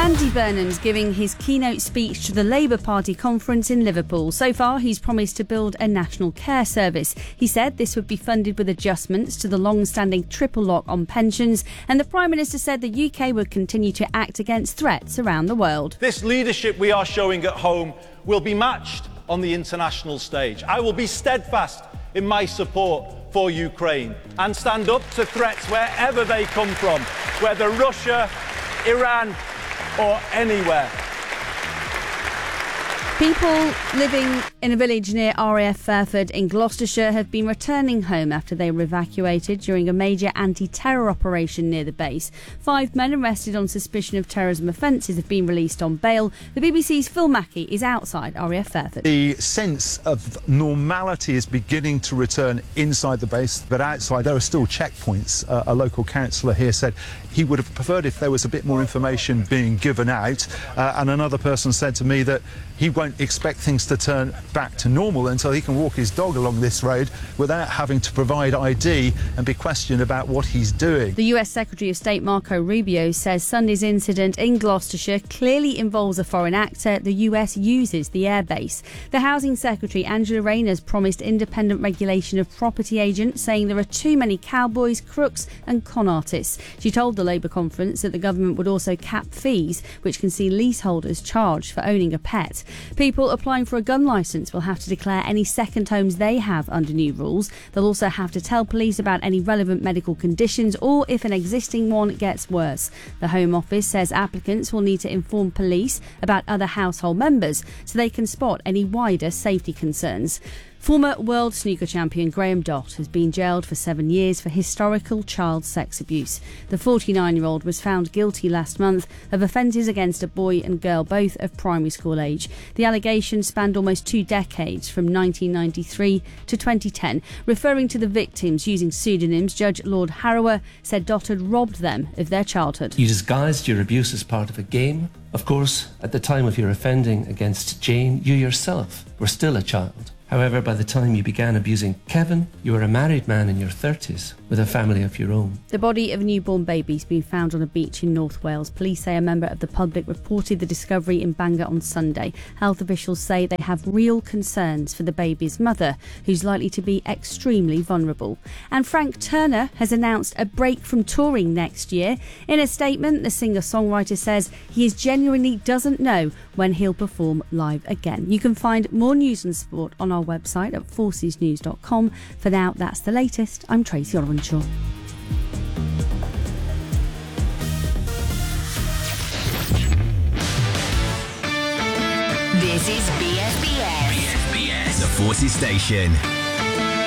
Andy Burnham's giving his keynote speech to the Labour Party conference in Liverpool. So far, he's promised to build a national care service. He said this would be funded with adjustments to the long-standing triple lock on pensions, and the Prime Minister said the UK would continue to act against threats around the world. This leadership we are showing at home will be matched on the international stage. I will be steadfast in my support for Ukraine and stand up to threats wherever they come from, whether Russia, Iran or anywhere. People living in a village near RAF Fairford in Gloucestershire have been returning home after they were evacuated during a major anti-terror operation near the base. 5 men arrested on suspicion of terrorism offences have been released on bail. The BBC's Phil Mackey is outside RAF Fairford. The sense of normality is beginning to return inside the base, but outside there are still checkpoints. A local councillor here said he would have preferred if there was a bit more information being given out, and another person said to me that he won't expect things to turn back to normal until he can walk his dog along this road without having to provide ID and be questioned about what he's doing. The US Secretary of State Marco Rubio says Sunday's incident in Gloucestershire clearly involves a foreign actor the US uses the airbase. The Housing Secretary Angela Rayner's promised independent regulation of property agents, saying there are too many cowboys, crooks and con artists. She told the Labour conference that the government would also cap fees, which can see leaseholders charged for owning a pet. People applying for a gun licence will have to declare any second homes they have under new rules. They'll also have to tell police about any relevant medical conditions or if an existing one gets worse. The Home Office says applicants will need to inform police about other household members so they can spot any wider safety concerns. Former world snooker champion Graham Dott has been jailed for 7 years for historical child sex abuse. The 49-year-old was found guilty last month of offences against a boy and girl, both of primary school age. The allegations spanned almost 2 decades, from 1993 to 2010. Referring to the victims using pseudonyms, Judge Lord Harrower said Dott had robbed them of their childhood. You disguised your abuse as part of a game. Of course, at the time of your offending against Jane, you yourself were still a child. However, by the time you began abusing Kevin, you were a married man in your 30s with a family of your own. The body of a newborn baby has been found on a beach in North Wales. Police say a member of the public reported the discovery in Bangor on Sunday. Health officials say they have real concerns for the baby's mother, who's likely to be extremely vulnerable. And Frank Turner has announced a break from touring next year. In a statement, the singer-songwriter says he genuinely doesn't know when he'll perform live again. You can find more news and sport on our website at forcesnews.com. For now, that's the latest. I'm Tracy Orenshaw. This is BFBS. BFBS, the Forces Station.